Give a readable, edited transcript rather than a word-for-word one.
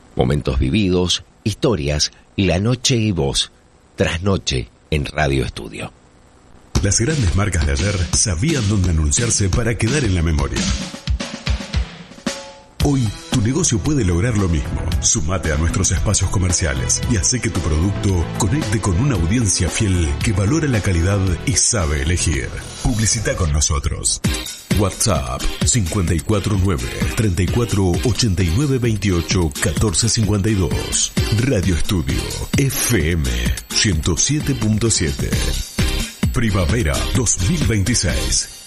Momentos vividos, historias, la noche y voz. Trasnoche en Radio Estudio. Las grandes marcas de ayer sabían dónde anunciarse para quedar en la memoria. Hoy, tu negocio puede lograr lo mismo. Sumate a nuestros espacios comerciales y hace que tu producto conecte con una audiencia fiel que valora la calidad y sabe elegir. Publicita con nosotros. WhatsApp 549-348928-1452. Radio Estudio FM 107.7. Primavera 2026.